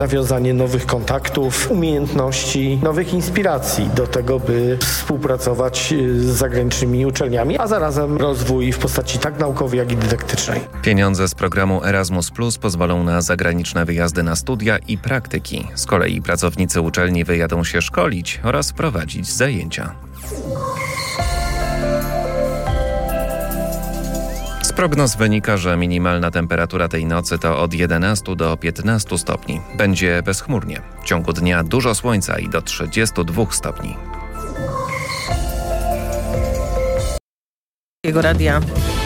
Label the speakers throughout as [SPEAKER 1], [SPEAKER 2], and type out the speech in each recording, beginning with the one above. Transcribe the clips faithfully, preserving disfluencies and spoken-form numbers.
[SPEAKER 1] nawiązanie nowych kontaktów, umiejętności, nowych inspiracji do tego, by współpracować z zagranicznymi uczelniami, a zarazem rozwój w postaci tak naukowej, jak i dydaktycznej.
[SPEAKER 2] Pieniądze z programu Erasmus Plus pozwolą na zagraniczne wyjazdy na studia i praktyki. Z kolei pracownicy uczelni wyjadą się szkolić oraz prowadzić zajęcia. Z prognoz wynika, że minimalna temperatura tej nocy to od jedenastu do piętnastu stopni. Będzie bezchmurnie. W ciągu dnia dużo słońca i do trzydziestu dwóch stopni.
[SPEAKER 3] Jego radia.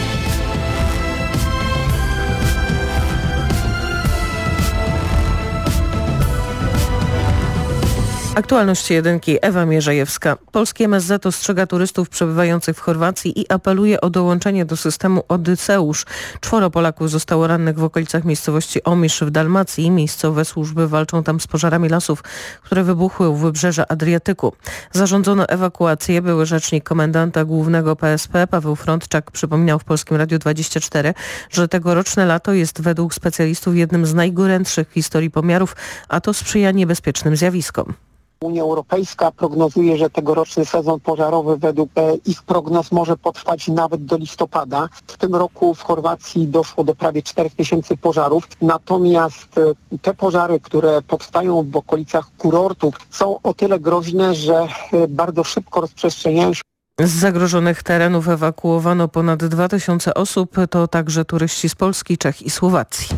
[SPEAKER 3] Aktualności jedynki, Ewa Mierzejewska. Polski M S Z ostrzega turystów przebywających w Chorwacji i apeluje o dołączenie do systemu Odysseusz. Czworo Polaków zostało rannych w okolicach miejscowości Omisz w Dalmacji. Miejscowe służby walczą tam z pożarami lasów, które wybuchły u wybrzeża Adriatyku. Zarządzono ewakuację. Były rzecznik komendanta głównego P S P Paweł Frądczak przypominał w Polskim Radiu dwadzieścia cztery, że tegoroczne lato jest według specjalistów jednym z najgorętszych w historii pomiarów, a to sprzyja niebezpiecznym zjawiskom.
[SPEAKER 4] Unia Europejska prognozuje, że tegoroczny sezon pożarowy według ich prognoz może potrwać nawet do listopada. W tym roku w Chorwacji doszło do prawie czterech tysięcy pożarów, natomiast te pożary, które powstają w okolicach kurortów, są o tyle groźne, że bardzo szybko rozprzestrzeniają się.
[SPEAKER 3] Z zagrożonych terenów ewakuowano ponad dwa tysiące osób, to także turyści z Polski, Czech i Słowacji.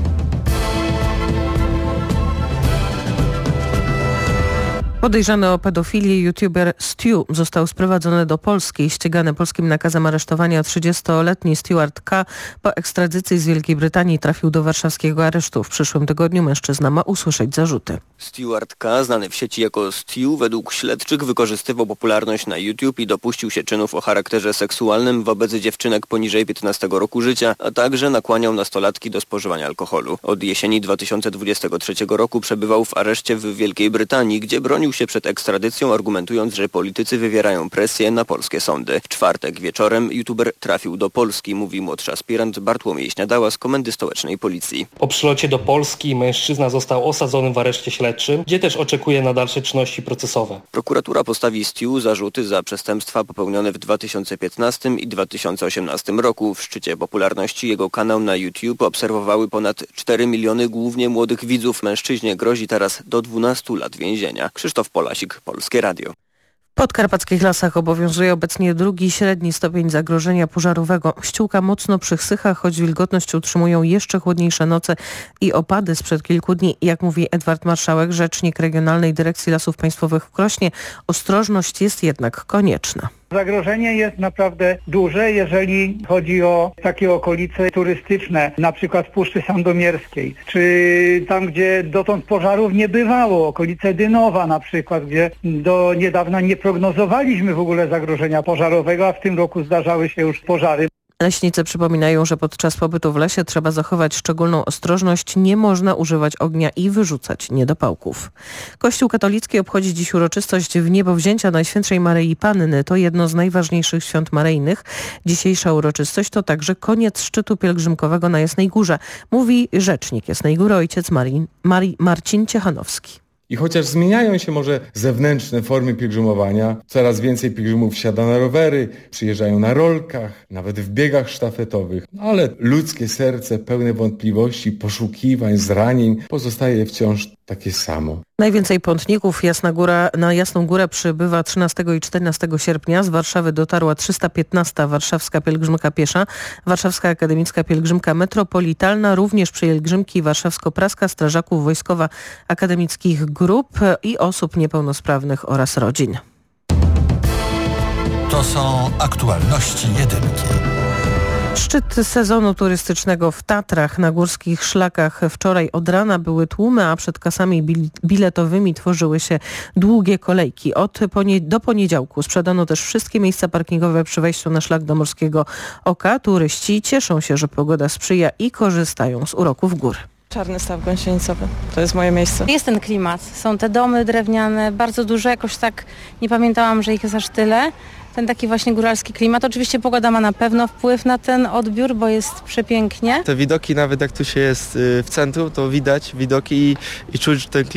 [SPEAKER 3] Podejrzany o pedofilię youtuber Stu został sprowadzony do Polski. Ścigany polskim nakazem aresztowania trzydziestoletni Stuart K. po ekstradycji z Wielkiej Brytanii trafił do warszawskiego aresztu. W przyszłym tygodniu mężczyzna ma usłyszeć zarzuty.
[SPEAKER 5] Stuart K., znany w sieci jako Stu, według śledczych wykorzystywał popularność na YouTube i dopuścił się czynów o charakterze seksualnym wobec dziewczynek poniżej piętnastego roku życia, a także nakłaniał nastolatki do spożywania alkoholu. Od jesieni dwa tysiące dwudziestego trzeciego roku przebywał w areszcie w Wielkiej Brytanii, gdzie bronił się przed ekstradycją, argumentując, że politycy wywierają presję na polskie sądy. W czwartek wieczorem youtuber trafił do Polski, mówi młodszy aspirant Bartłomiej Śniadała z Komendy Stołecznej Policji.
[SPEAKER 6] Po przylocie do Polski mężczyzna został osadzony w areszcie śledczym, gdzie też oczekuje na dalsze czynności procesowe.
[SPEAKER 5] Prokuratura postawi Stu zarzuty za przestępstwa popełnione w dwa tysiące piętnastym i dwa tysiące osiemnastym roku. W szczycie popularności jego kanał na YouTube obserwowały ponad cztery miliony głównie młodych widzów. Mężczyźnie grozi teraz do dwunastu lat więzienia. Krzysztof Polasik, Polskie Radio.
[SPEAKER 3] W podkarpackich lasach obowiązuje obecnie drugi średni stopień zagrożenia pożarowego. Ściółka mocno przysycha, choć wilgotność utrzymują jeszcze chłodniejsze noce i opady sprzed kilku dni. Jak mówi Edward Marszałek, rzecznik Regionalnej Dyrekcji Lasów Państwowych w Krośnie, ostrożność jest jednak konieczna.
[SPEAKER 7] Zagrożenie jest naprawdę duże, jeżeli chodzi o takie okolice turystyczne, na przykład w Puszczy Sandomierskiej, czy tam, gdzie dotąd pożarów nie bywało, okolice Dynowa na przykład, gdzie do niedawna nie prognozowaliśmy w ogóle zagrożenia pożarowego, a w tym roku zdarzały się już pożary.
[SPEAKER 3] Leśnicy przypominają, że podczas pobytu w lesie trzeba zachować szczególną ostrożność, nie można używać ognia i wyrzucać niedopałków. Kościół katolicki obchodzi dziś uroczystość Wniebowzięcia Najświętszej Maryi Panny. To jedno z najważniejszych świąt maryjnych. Dzisiejsza uroczystość to także koniec szczytu pielgrzymkowego na Jasnej Górze, mówi rzecznik Jasnej Góry ojciec Marii, Marii Marcin Ciechanowski.
[SPEAKER 8] I chociaż zmieniają się może zewnętrzne formy pielgrzymowania, coraz więcej pielgrzymów wsiada na rowery, przyjeżdżają na rolkach, nawet w biegach sztafetowych, ale ludzkie serce pełne wątpliwości, poszukiwań, zranień pozostaje wciąż takie samo.
[SPEAKER 3] Najwięcej pątników Jasna Góra, na Jasną Górę przybywa trzynastego i czternastego sierpnia. Z Warszawy dotarła trzysta piętnasta Warszawska Pielgrzymka Piesza, Warszawska Akademicka Pielgrzymka Metropolitalna, również pielgrzymki Warszawsko-Praska, Strażaków Wojskowa, Akademickich Grup i osób niepełnosprawnych oraz rodzin.
[SPEAKER 9] To są aktualności jedynki.
[SPEAKER 3] Szczyt sezonu turystycznego w Tatrach. Na górskich szlakach wczoraj od rana były tłumy, a przed kasami biletowymi tworzyły się długie kolejki. Od ponie- do poniedziałku sprzedano też wszystkie miejsca parkingowe przy wejściu na szlak do Morskiego Oka. Turyści cieszą się, że pogoda sprzyja i korzystają z uroków gór.
[SPEAKER 10] Czarny Staw Gąsienicowy. To jest moje miejsce.
[SPEAKER 11] Jest ten klimat. Są te domy drewniane, bardzo dużo. Jakoś tak nie pamiętałam, że ich jest aż tyle. ten taki właśnie góralski klimat. Oczywiście pogoda ma na pewno wpływ na ten odbiór, bo jest przepięknie.
[SPEAKER 12] Te widoki, nawet jak tu się jest w centrum, to widać widoki i, i czuć ten klimat.